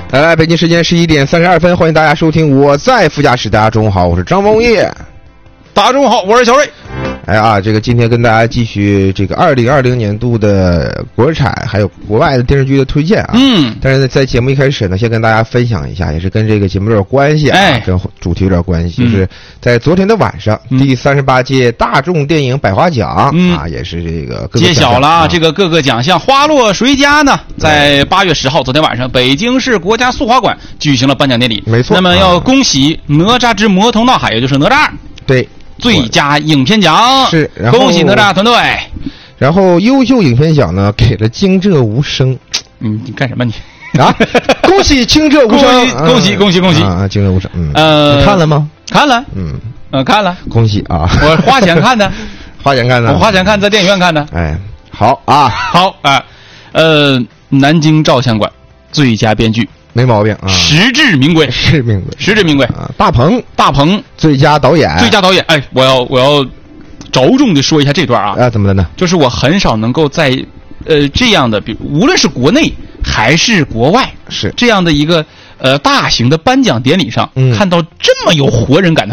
来，北京时间11点32分，欢迎大家收听我在副驾驶。大家中午好，我是张梦叶。 大家中午好，我是小瑞。 哎啊，这个今天跟大家继续这个2020年度的国产还有国外的电视剧的推荐啊。但是在节目一开始呢，先跟大家分享一下，也是跟这个节目有点关系啊，跟主题有点关系，就是在昨天的晚上，第38届大众电影百花奖啊，也是这个各个揭晓了这个各个奖项花落谁家呢？在8月10号，昨天晚上，北京市国家速滑馆举行了颁奖典礼。 没错。 那么要恭喜《哪吒之魔童闹海》，也就是哪吒2。 对。 最佳影片奖是， 恭喜哪吒团队。 然后优秀影片奖呢，给了《惊蛰无声》。 你干什么你？ 啊！恭喜《惊蛰无声》， 恭喜啊！《惊蛰无声》， 你看了吗？ 看了，看了。 恭喜啊！ 我花钱看的， 花钱看的， 我花钱看，在电影院看的。 哎，好啊， 好啊，南京照相馆最佳编剧。 没毛病啊， 实至名归， 实至名归啊！ 大鹏最佳导演， 哎，我要着重的说一下这段啊！ 怎么的呢？ 就是我很少能够在这样的，无论是国内还是国外， 是这样的一个大型的颁奖典礼上，看到这么有活人感的